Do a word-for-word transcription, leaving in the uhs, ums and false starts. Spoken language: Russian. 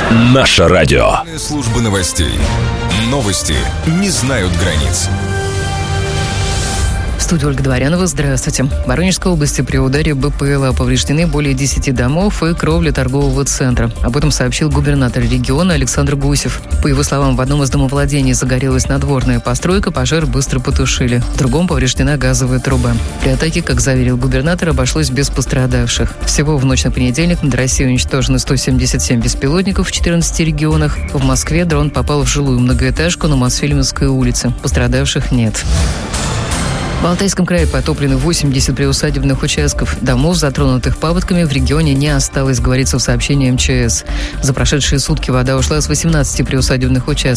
Наше радио. Служба новостей. Новости не знают границ. В студии Ольга Дворянова. Здравствуйте. В Воронежской области при ударе БПЛА повреждены более десяти домов и кровля торгового центра. Об этом сообщил губернатор региона Александр Гусев. По его словам, в одном из домовладений загорелась надворная постройка, пожар быстро потушили. В другом повреждена газовая труба. При атаке, как заверил губернатор, обошлось без пострадавших. Всего в ночь на понедельник над Россией уничтожено сто семьдесят семь беспилотников в четырнадцати регионах. В Москве дрон попал в жилую многоэтажку на Мосфильмовской улице. Пострадавших нет. В Алтайском крае потоплены восемьдесят приусадебных участков. Домов, затронутых паводками, в регионе не осталось, говорится в сообщении эм че эс. За прошедшие сутки вода ушла с восемнадцати приусадебных участков.